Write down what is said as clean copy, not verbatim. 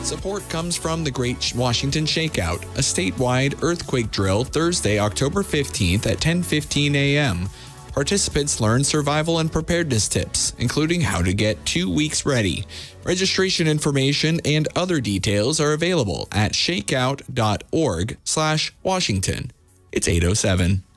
Support comes from the Great Washington Shakeout, a statewide earthquake drill Thursday, October 15th at 10:15 a.m. Participants learn survival and preparedness tips, including how to get 2 weeks ready. Registration information and other details are available at shakeout.org/Washington. It's 8:07.